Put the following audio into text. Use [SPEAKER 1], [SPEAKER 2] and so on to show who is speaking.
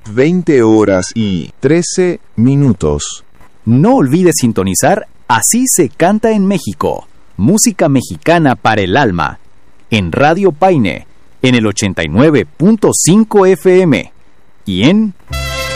[SPEAKER 1] 20 horas y 13 minutos.
[SPEAKER 2] No olvides sintonizar Así se canta en México. Música mexicana para el alma. En Radio Paine, en el 89.5 FM. Y en